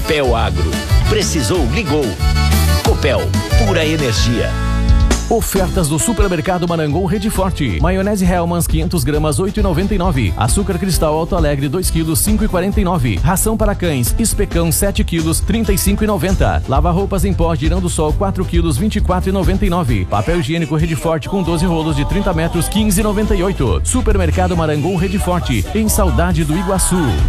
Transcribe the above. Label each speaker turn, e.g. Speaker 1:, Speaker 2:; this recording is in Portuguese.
Speaker 1: Copel Agro. Precisou, ligou. Copel, pura energia.
Speaker 2: Ofertas do Supermercado Marangon Rede Forte. Maionese Hellmann's 500 gramas 8,99. Açúcar Cristal Alto Alegre 2 quilos 5,49. Ração para cães Especão 7 quilos 35,90. Lava roupas em pó Girando Sol 4 quilos 24,99. Papel higiênico Rede Forte com 12 rolos de 30 metros 15,98. Supermercado Marangon Rede Forte, em Saudade do Iguaçu.